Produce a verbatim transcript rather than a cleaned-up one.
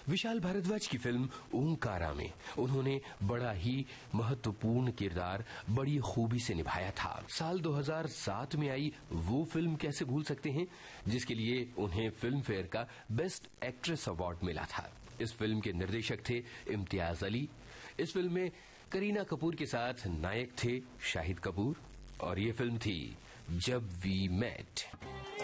विशाल भारद्वाज की फिल्म ओंकारा में उन्होंने बड़ा ही महत्वपूर्ण किरदार बड़ी खूबी से निभाया था। साल दो हज़ार सात में आई वो फिल्म कैसे भूल सकते हैं, जिसके लिए उन्हें फिल्म फेयर का बेस्ट एक्ट्रेस अवार्ड मिला था। इस फिल्म के निर्देशक थे इम्तियाज अली। इस फिल्म में करीना कपूर के साथ नायक थे शाहिद कपूर और ये फिल्म थी जब वी मेट।